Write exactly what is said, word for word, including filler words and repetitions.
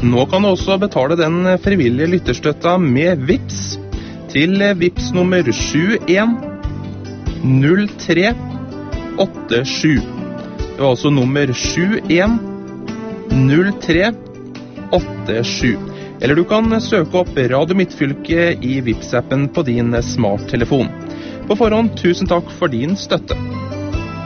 Nå kan du også betale den frivillige lytterstøtta med Vips til Vips nummer sju en null tre åtte sju. Det var altså nummer sju en null tre åtte sju. Eller du kan søke opp Radio Midtfylke i Vips-appen på din smarttelefon. På forhånd, tusen takk for din støtte.